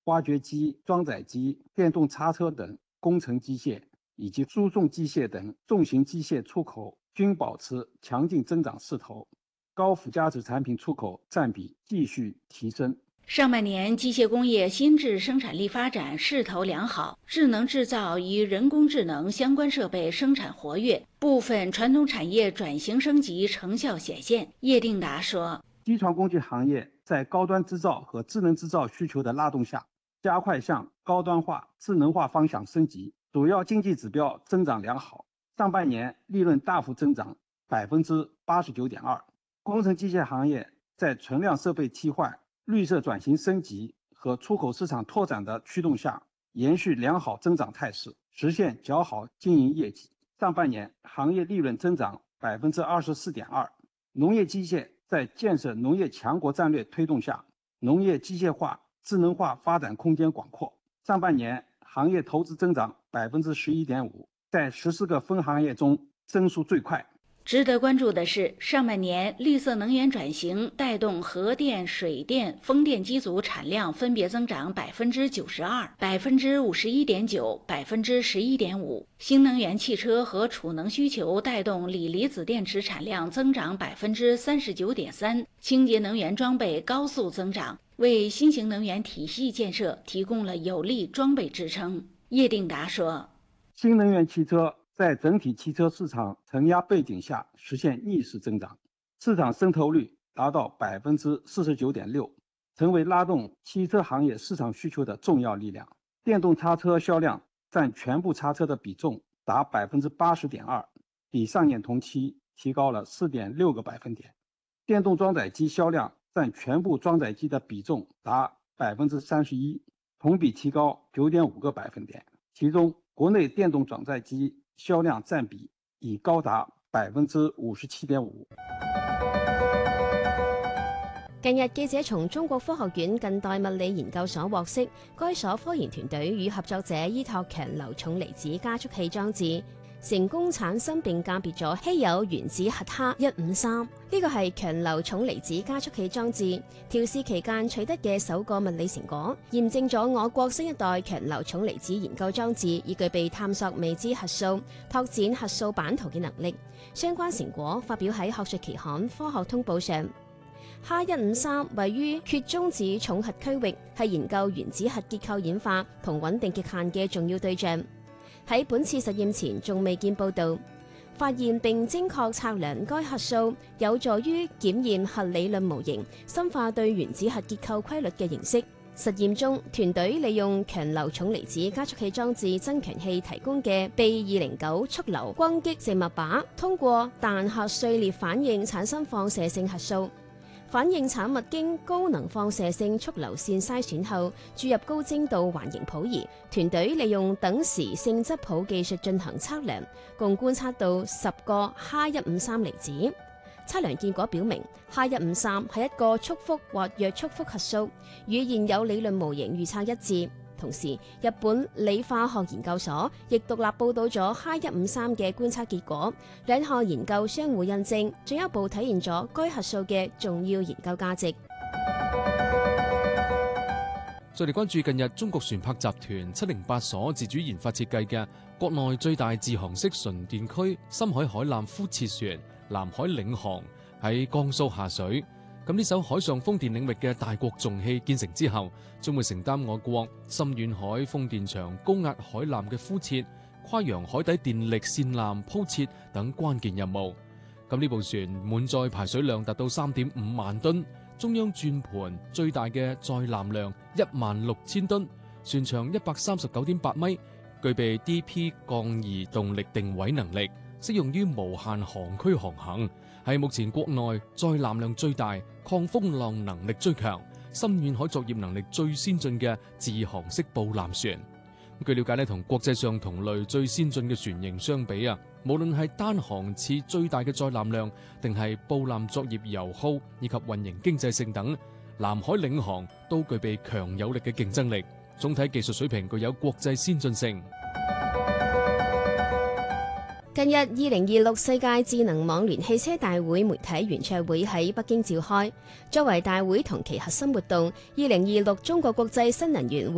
挖掘机、装载机、电动叉车等工程机械以及输送机械等重型机械出口均保持强劲增长势头，高附加值产品出口占比继续提升。 上半年机械工业新质生产力发展势头良好，智能制造与人工智能相关设备生产活跃，部分传统产业转型升级成效显现。叶定达说， 机床工具行业在高端制造和智能制造需求的拉动下，加快向高端化、智能化方向升级，主要经济指标增长良好。上半年利润大幅增长 89.2%。工程机械行业在存量设备替换、绿色转型升级和出口市场拓展的驱动下，延续良好增长态势，实现较好经营业绩。上半年行业利润增长 24.2%。农业机械在建设农业强国战略推动下，农业机械化、智能化发展空间广阔。上半年行业投资增长 11.5%， 在14个分行业中增速最快。 值得关注的是，上半年绿色能源转型带动核电、水电、风电机组产量分别增长 92%、51.9%、11.5%。新能源汽车和储能需求带动锂离子电池产量增长 39.3%， 清洁能源装备高速增长，为新型能源体系建设提供了有力装备支撑。叶定达说， 新能源汽车在整体汽车市场承压背景下实现逆势增长，市场渗透率达到 49.6%， 成为拉动汽车行业市场需求的重要力量。电动叉车销量占全部叉车的比重达 80.2%， 比上年同期提高了 4.6个百分点。电动装载机销量占全部装载机的比重达 31%， 同比提高 9.5个百分点。其中国内电动装载机销量占比已高達 57.5%。 近日，記者從中國科學院近代物理研究所獲悉，該所科研團隊與合作者依託強流重離子加速器裝置，成功產生並鑑別咗稀有原子核H153。呢個係強流重離子加速器裝置調試期間取得嘅首個物理成果，驗證咗我國新一代強流重離子研究裝置已具備探索未知核素、拓展核素版圖嘅能力。相關成果發表喺學術期刊《科學通報》上。H153位於缺中子重核區域，係研究原子核結構演化同穩定極限嘅重要對象。喺本次實驗前仲未見報導。發現並精確測量該核素，有助於檢驗核理論模型，深化對原子核結構規律嘅認識。實驗中，團隊利用強流重離子加速器裝置增強器提供嘅 B209速流轟擊靜脈靶，通過彈核碎裂反應產生放射性核素。反應產物經高能放射性速流線篩選後，注入高精度環形譜儀。團隊利用等時性質譜技術進行測量，共觀測到10個H153離子。測量結果表明，H153係一個束縛或弱束縛核素，與現有理論模型預測一致。同時，日本理化學研究所亦獨立報導咗H153嘅觀測結果，兩項研究相互印證，進一步體現咗該核素嘅重要研究價值。 再嚟關注近日中國船舶集團708所自主研發設計嘅國內最大自航式純電驅深海海纜敷設船南海領航喺江蘇下水。咁呢艘海上風電領域嘅大國重器建成之後，將會承擔我國深遠海風電場高壓海纜嘅敷設、跨洋海底電力線纜鋪設等關鍵任務。咁呢部船滿載排水量達到3.5萬噸，中央轉盤最大嘅載纜量16000噸，船長139.8米，具備 DP 降移動力定位能力，適用於無限航區航行，係目前國內載纜量最大、抗風浪能力最強、深遠海作業能力最先進嘅自航式布纜船。據了解咧，同國際上同類最先進嘅船型相比啊，無論係單航次最大嘅載纜量，定係布纜作業油耗以及運營經濟性等，南海領航都具備強有力嘅競爭力，總體技術水平具有國際先進性。 近日2026世界智能網聯汽車大會媒體圓桌會喺北京召開，作為大會同期核心活動，2026中國國際新能源